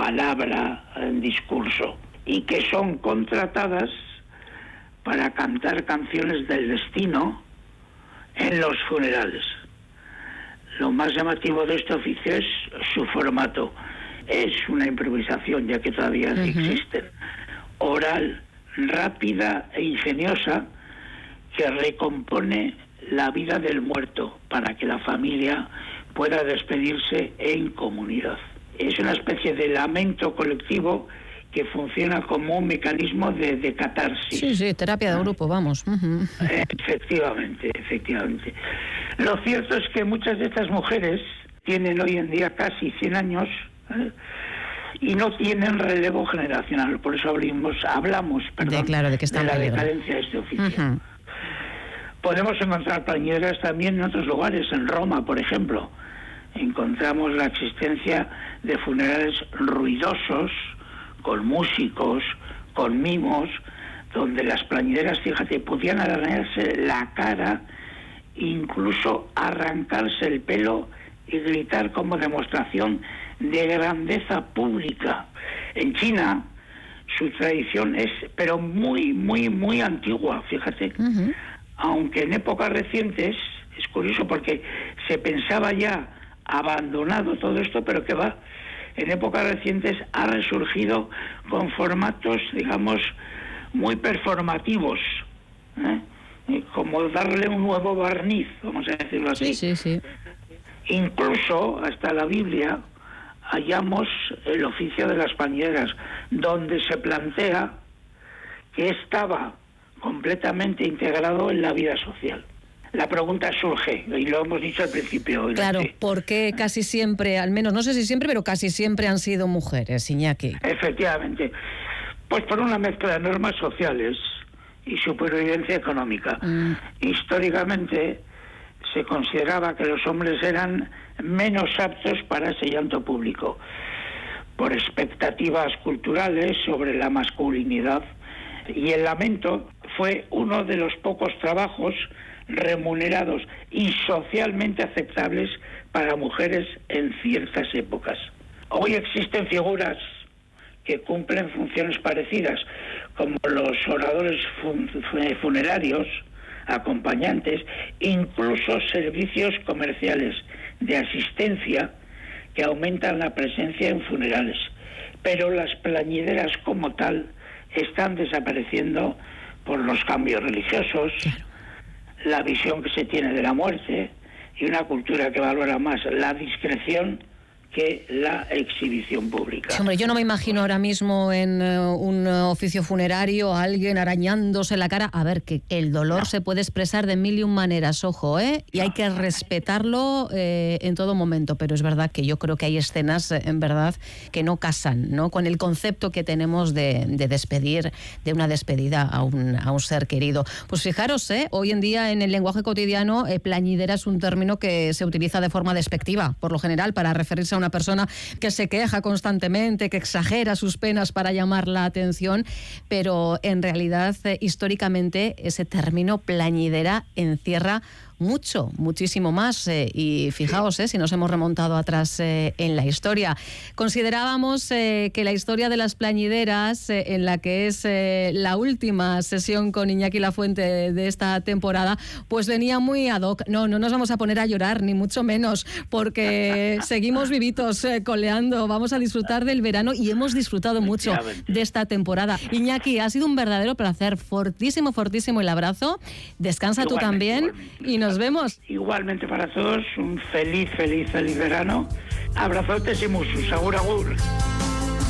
palabra, en discurso, y que son contratadas para cantar canciones del destino en los funerales. Lo más llamativo de este oficio es su formato. Es una improvisación, ya que todavía existen, oral, rápida e ingeniosa, que recompone la vida del muerto para que la familia pueda despedirse en comunidad. Es una especie de lamento colectivo que funciona como un mecanismo de catarsis. Sí, terapia de grupo, vamos. Efectivamente. Lo cierto es que muchas de estas mujeres tienen hoy en día casi 100 años y no tienen relevo generacional. Por eso hablamos de la decadencia de este oficio. Podemos encontrar plañideras también en otros lugares, en Roma, por ejemplo. Encontramos la existencia de funerales ruidosos, con músicos, con mimos, donde las plañideras, fíjate, podían arañarse la cara, incluso arrancarse el pelo y gritar como demostración de grandeza pública. En China, su tradición es, pero muy antigua, fíjate. Aunque en épocas recientes, es curioso porque se pensaba ya abandonado todo esto, pero que va, en épocas recientes ha resurgido con formatos, digamos, muy performativos, como darle un nuevo barniz, vamos a decirlo así. Sí. Incluso hasta la Biblia hallamos el oficio de las plañideras, donde se plantea que estaba completamente integrado en la vida social. La pregunta surge, y lo hemos dicho al principio. Claro, ¿por qué casi siempre, al menos, no sé si siempre, pero casi siempre han sido mujeres, Iñaki? Efectivamente. Pues por una mezcla de normas sociales y supervivencia económica. Históricamente se consideraba que los hombres eran menos aptos para ese llanto público, por expectativas culturales sobre la masculinidad, y el lamento fue uno de los pocos trabajos remunerados y socialmente aceptables para mujeres en ciertas épocas. Hoy existen figuras que cumplen funciones parecidas, como los oradores funerarios, acompañantes, incluso servicios comerciales de asistencia que aumentan la presencia en funerales. Pero las plañideras como tal están desapareciendo por los cambios religiosos, la visión que se tiene de la muerte y una cultura que valora más la discreción que la exhibición pública. Hombre, yo no me imagino ahora mismo en un oficio funerario a alguien arañándose la cara. A ver, que el dolor se puede expresar de mil y un maneras, ojo, y hay que respetarlo en todo momento, pero es verdad que yo creo que hay escenas, en verdad, que no casan, ¿no?, con el concepto que tenemos de despedir, de una despedida a un ser querido. Pues fijaros, hoy en día en el lenguaje cotidiano, plañidera es un término que se utiliza de forma despectiva, por lo general, para referirse a una persona que se queja constantemente, que exagera sus penas para llamar la atención, pero en realidad históricamente ese término plañidera encierra muchísimo más, y fijaos si nos hemos remontado atrás en la historia. Considerábamos que la historia de las plañideras, en la que es la última sesión con Iñaki Lafuente de esta temporada, pues venía muy ad hoc. No nos vamos a poner a llorar, ni mucho menos, porque seguimos vivitos, coleando, vamos a disfrutar del verano y hemos disfrutado mucho de esta temporada. Iñaki, ha sido un verdadero placer, fortísimo el abrazo, descansa tú también y nos vemos. Igualmente para todos, un feliz verano. Abrazotes y musus. Agur.